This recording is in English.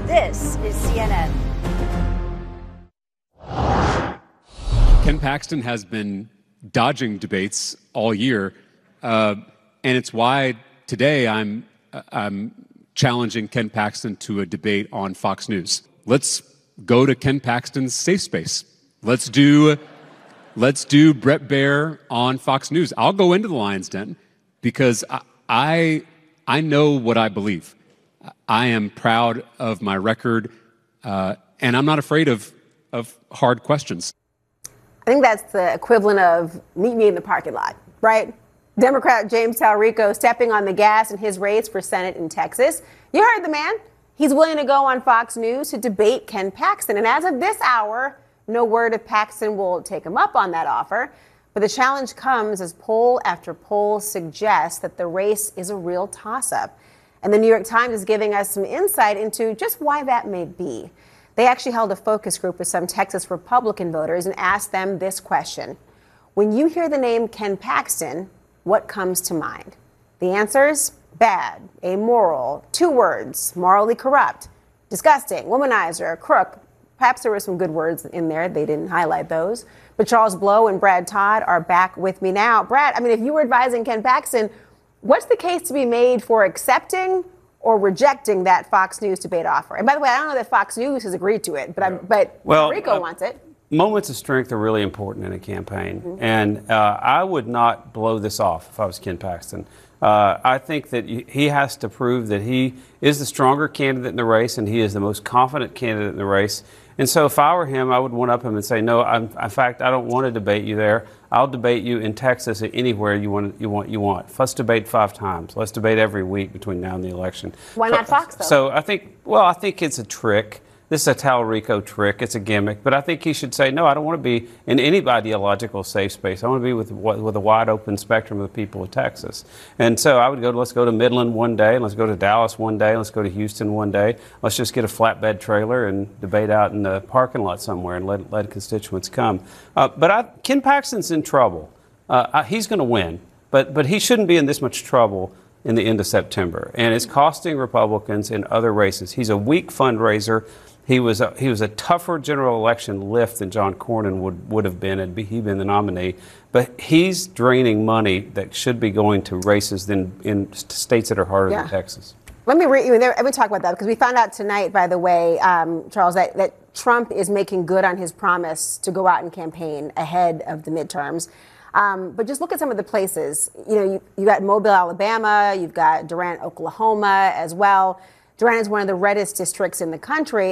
This is CNN. Ken Paxton has been dodging debates all year, and it's why today I'm challenging Ken Paxton to a debate on Fox News. Let's go to Ken Paxton's safe space. Let's do Bret Baier on Fox News. I'll go into the Lion's Den because I know what I believe. I am proud of my record, and I'm not afraid of hard questions. I think that's the equivalent of meet me in the parking lot, right? Democrat James Talarico stepping on the gas in his race for Senate in Texas. You heard the man. He's willing to go on Fox News to debate Ken Paxton. And as of this hour, no word if Paxton will take him up on that offer. But the challenge comes as poll after poll suggests that the race is a real toss-up. And the New York Times is giving us some insight into just why that may be. They actually held a focus group with some Texas Republican voters and asked them this question. When you hear the name Ken Paxton, what comes to mind? The answers? Bad, amoral, 2 words, morally corrupt, disgusting, womanizer, crook. Perhaps there were some good words in there. They didn't highlight those. But Charles Blow and Brad Todd are back with me now. Brad, if you were advising Ken Paxton, what's the case to be made for accepting or rejecting that Fox News debate offer? And by the way, I don't know that Fox News has agreed to it, but Rico wants it. Moments of strength are really important in a campaign. Mm-hmm. And I would not blow this off if I was Ken Paxton. I think that he has to prove that he is the stronger candidate in the race and he is the most confident candidate in the race. And so if I were him, I would one up him and say, no, in fact, I don't want to debate you there. I'll debate you in Texas or anywhere you want. Let's debate 5 times. Let's debate every week between now and the election. Why not Fox, though? So I think it's a trick. This is a Talarico trick. It's a gimmick. But I think he should say, no, I don't want to be in any ideological safe space. I want to be with a wide open spectrum of the people of Texas. And so I would let's go to Midland one day. Let's go to Dallas one day. Let's go to Houston one day. Let's just get a flatbed trailer and debate out in the parking lot somewhere and let constituents come. But Ken Paxton's in trouble. He's going to win. But he shouldn't be in this much trouble in the end of September. And it's costing Republicans in other races. He's a weak fundraiser. He was a tougher general election lift than John Cornyn would have been had he been the nominee. But he's draining money that should be going to races in states that are harder than Texas. Let me talk about that because we found out tonight, by the way, Charles, that Trump is making good on his promise to go out and campaign ahead of the midterms. But just look at some of the places. You got Mobile, Alabama. You've got Durant, Oklahoma as well. Durant is one of the reddest districts in the country.